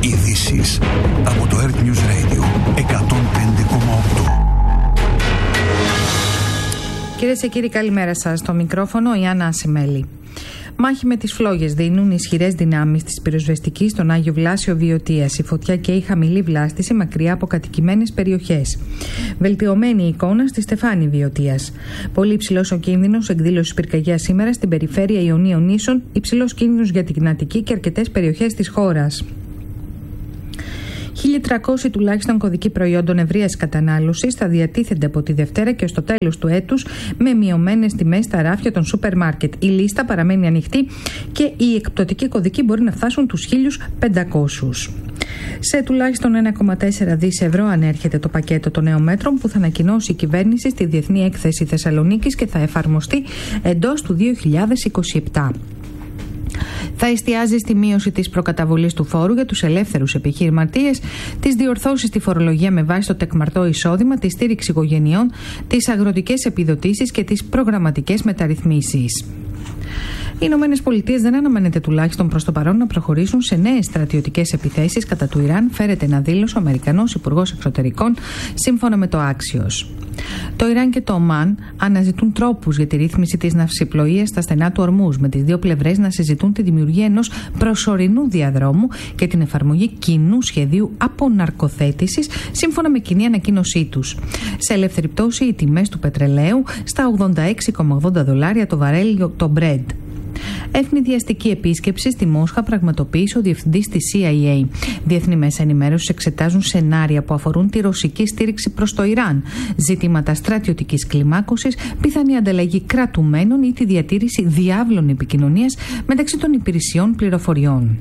Ειδήσεις από το Earth News Radio 105,8. Κυρίες και κύριοι, καλημέρα σας. Στο μικρόφωνο η Άννα Ασημέλη. Μάχη με τις φλόγες δίνουν ισχυρές δυνάμεις της πυροσβεστικής στον Άγιο Βλάσιο Βιωτίας. Η φωτιά καίει χαμηλή βλάστηση μακριά από κατοικημένες περιοχές. Βελτιωμένη η εικόνα στη Στεφάνη Βιωτίας. Πολύ υψηλός ο κίνδυνος εκδήλωσης πυρκαγιάς σήμερα στην περιφέρεια Ιωνίων Νήσων, υψηλός κίνδυνος για την Αττική και αρκετές περιοχές της χώρας. 1.300 τουλάχιστον κωδικοί προϊόντων ευρείας κατανάλωσης θα διατίθενται από τη Δευτέρα και ως το τέλος του έτους με μειωμένες τιμές στα ράφια των σούπερ μάρκετ. Η λίστα παραμένει ανοιχτή και οι εκπτωτικοί κωδικοί μπορεί να φτάσουν τους 1.500. Σε τουλάχιστον 1,4 δις ευρώ ανέρχεται το πακέτο των νέων μέτρων που θα ανακοινώσει η κυβέρνηση στη Διεθνή Έκθεση Θεσσαλονίκης και θα εφαρμοστεί εντός του 2027. Θα εστιάζει στη μείωση της προκαταβολής του φόρου για τους ελεύθερους επιχειρηματίες, τις διορθώσεις στη φορολογία με βάση το τεκμαρτό εισόδημα, τη στήριξη οικογενειών, τις αγροτικές επιδοτήσεις και τις προγραμματικές μεταρρυθμίσεις. Οι Ηνωμένες Πολιτείες δεν αναμένεται τουλάχιστον προς το παρόν να προχωρήσουν σε νέες στρατιωτικές επιθέσεις κατά του Ιράν, φέρεται να δήλωσε ο Αμερικανός Υπουργός Εξωτερικών, σύμφωνα με το Axios. Το Ιράν και το Ομάν αναζητούν τρόπους για τη ρύθμιση της ναυσιπλοείας στα στενά του Ορμούζ, με τις δύο πλευρές να συζητούν τη δημιουργία ενός προσωρινού διαδρόμου και την εφαρμογή κοινού σχεδίου αποναρκοθέτησης, σύμφωνα με κοινή ανακοίνωσή τους. Σε ελεύθερη πτώση, οι τιμές του πετρελαίου στα $86,80 το βαρέλι το Brent. Ευνηδιαστική επίσκεψη στη Μόσχα πραγματοποίησε ο διευθυντής της CIA. Διεθνή μέσα ενημέρωσης εξετάζουν σενάρια που αφορούν τη ρωσική στήριξη προς το Ιράν, ζητήματα στρατιωτικής κλιμάκωσης, πιθανή ανταλλαγή κρατουμένων ή τη διατήρηση διάβλων επικοινωνίας μεταξύ των υπηρεσιών πληροφοριών.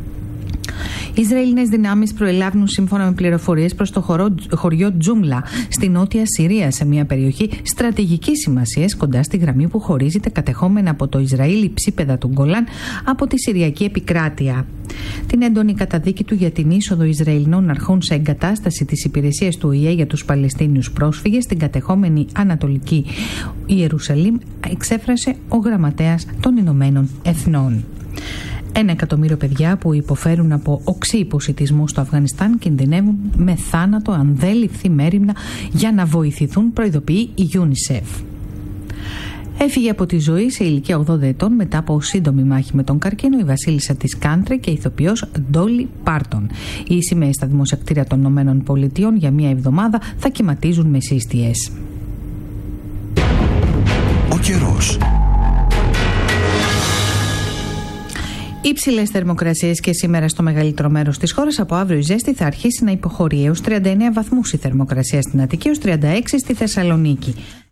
Οι Ισραηλινές δυνάμεις προελάβουν σύμφωνα με πληροφορίες προς το χωριό Τζούμλα στη νότια Συρία, σε μια περιοχή στρατηγικής σημασίας κοντά στη γραμμή που χωρίζει τα κατεχόμενα από το Ισραήλ υψίπεδα του Γκολάν από τη Συριακή επικράτεια. Την έντονη καταδίκη του για την είσοδο Ισραηλινών αρχών σε εγκατάσταση της υπηρεσίας του ΟΗΕ για τους Παλαιστίνιους πρόσφυγες στην κατεχόμενη Ανατολική Ιερουσαλήμ εξέφρασε ο Γραμματέας των Ηνωμένων Εθνών. 1 εκατομμύριο παιδιά που υποφέρουν από οξύ υποσιτισμό στο Αφγανιστάν κινδυνεύουν με θάνατο αν δεν ληφθεί μέριμνα για να βοηθηθούν, προειδοποιεί η UNICEF. Έφυγε από τη ζωή σε ηλικία 80 ετών μετά από σύντομη μάχη με τον καρκίνο η βασίλισσα της country και ηθοποιός Ντόλι Πάρτον. Οι σημαίες στα δημόσια κτίρια των ΗΠΑ για μία εβδομάδα θα κυματίζουν με σύστιες. Ο καιρός. Υψηλές θερμοκρασίες και σήμερα στο μεγαλύτερο μέρος της χώρας. Από αύριο η ζέστη θα αρχίσει να υποχωρεί έως 39 βαθμούς η θερμοκρασία στην Αττική, έως 36 στη Θεσσαλονίκη.